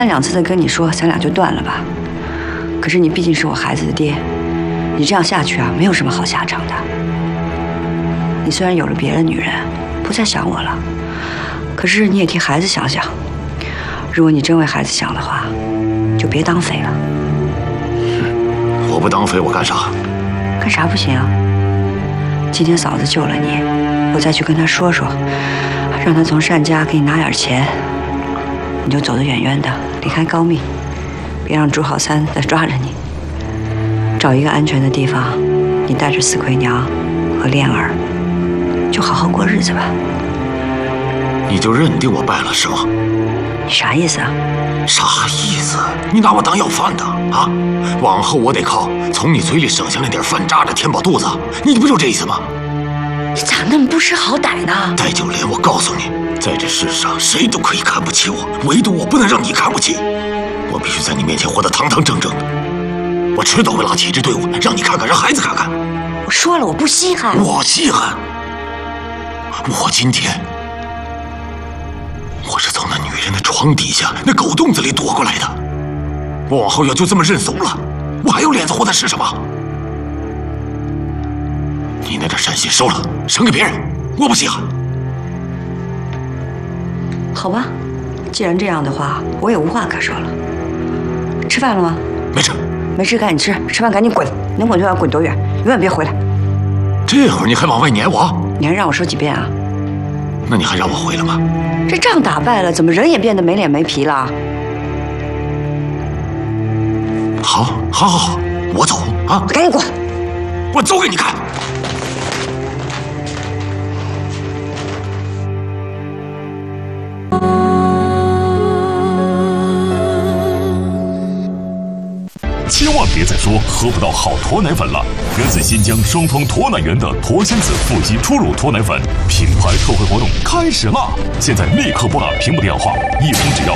2次的跟你说，咱俩就断了吧。可是你毕竟是我孩子的爹，你这样下去啊，没有什么好下场的。你虽然有了别的女人，不再想我了，可是你也替孩子想想。如果你真为孩子想的话，就别当肥了。 我不当肥，我干啥？ 干啥不行啊？今天嫂子救了你，我再去跟她说说，让她从单家给你拿点钱，你就走得远远的，离开高密，别让朱浩三再抓着你。找一个安全的地方，你带着四魁娘和莲儿，就好好过日子吧。 你就认定我败了是吗？ 你啥意思啊？ 啥意思？你拿我当要饭的啊？往后我得靠从你嘴里省下那点饭渣子填饱肚子，你不就这意思吗？ 你咋那么不识好歹呢？ 戴九莲，我告诉你，在这世上谁都可以看不起我，唯独我不能让你看不起。我必须在你面前活得堂堂正正的。我迟早会拉起一支队伍，让你看看，让孩子看看。 我说了，我不稀罕。 我稀罕。我今天，我是从那女人的床底下那狗洞子里躲过来的。我往后要就这么认怂了，我还有脸子活在世上吗？你那点善心收了，省给别人，我不稀罕。 好吧，既然这样的话，我也无话可说了。吃饭了吗？ 没吃。 没吃赶紧吃，吃饭赶紧滚，能滚多远滚多远，永远别回来。 这会儿你还往外撵我？ 你还让我说几遍啊？ 那你还让我回来吗？ 这仗打败了，怎么人也变得没脸没皮了？ 好，我走啊！ 赶紧滚！ 我走给你看。 千万别再说喝不到好驼奶粉了！源自新疆双峰驼奶园的驼仙子腹肌初乳驼奶粉品牌特惠活动开始啦！现在立刻拨打屏幕电话，1瓶只要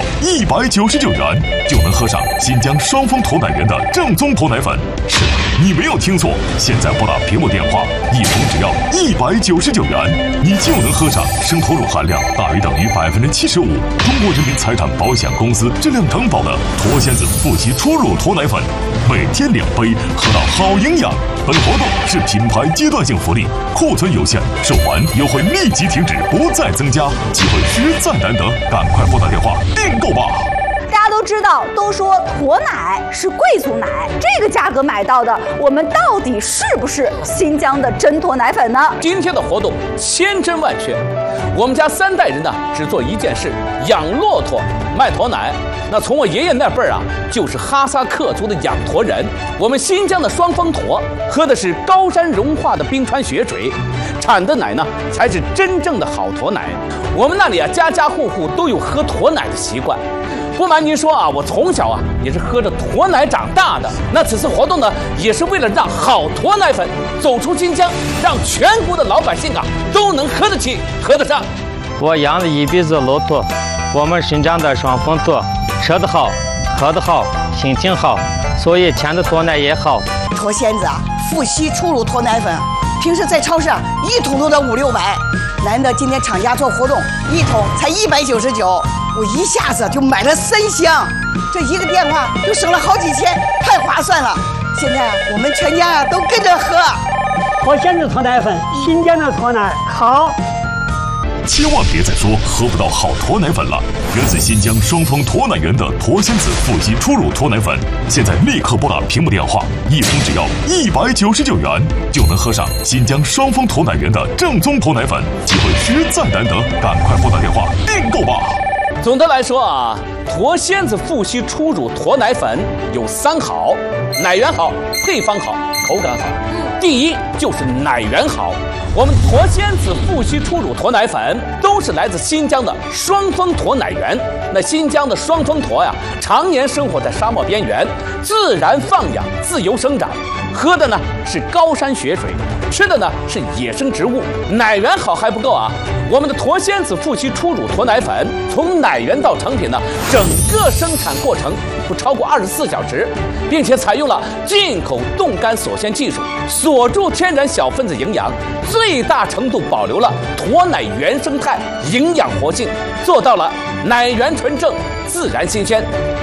199元，就能喝上新疆双峰驼奶园的正宗驼奶粉。是的，你没有听错，现在拨打屏幕电话，1瓶只要199元，你就能喝上生驼乳含量大于等于75%，中国人民财产保险公司质量承保的驼仙子腹肌初乳驼奶粉。每天2杯，喝到好营养。本活动是品牌阶段性福利，库存有限，售完优惠立即停止，不再增加。机会实在难得，赶快拨打电话订购吧！ 大家都知道，都说驼奶是贵族奶，这个价格买到的，我们到底是不是新疆的真驼奶粉呢？ 今天的活动千真万确，我们家3代人呢只做一件事：养骆驼，卖驼奶。那从我爷爷那辈儿啊，就是哈萨克族的养驼人。我们新疆的双峰驼喝的是高山融化的冰川雪水，产的奶呢才是真正的好驼奶。我们那里啊，家家户户都有喝驼奶的习惯。不瞒您说啊，我从小啊也是喝着驼奶长大的。那此次活动呢，也是为了让好驼奶粉走出新疆，让全国的老百姓啊都能喝得起、喝得上。 我养了一辈子骆驼，我们新疆的双峰驼，吃得好，喝得好，心情好，所以产的驼奶也好。 驼仙子啊，富硒初乳驼奶粉，平时在超市啊1桶都得500、600，难得今天厂家做活动，1桶才199，我一下子就买了3箱，这一个电话就省了好几千，太划算了。现在我们全家啊都跟着喝。 驼仙子驼奶粉，新疆的驼奶好。 千万别再说喝不到好驼奶粉了！源自新疆双峰驼奶园的驼仙子腹肌初乳驼奶粉，现在立刻拨打屏幕电话，1瓶只要199元，就能喝上新疆双峰驼奶园的正宗驼奶粉。机会实在难得，赶快拨打电话订购吧！ 总的来说啊，驼仙子腹硒初乳驼奶粉有3好：奶源好，配方好，口感好。第一就是奶源好，我们驼仙子腹硒初乳驼奶粉都是来自新疆的双峰驼奶源。那新疆的双峰驼呀，常年生活在沙漠边缘，自然放养，自由生长，喝的呢是高山雪水，吃的呢是野生植物。奶源好还不够啊，我们的驼仙子腹硒初乳驼奶粉从奶源到成品呢，整个生产过程不超过24小时，并且采用了进口冻干锁鲜技术，锁住天然小分子营养，最大程度保留了驼奶原生态营养活性，做到了奶源纯正、自然新鲜。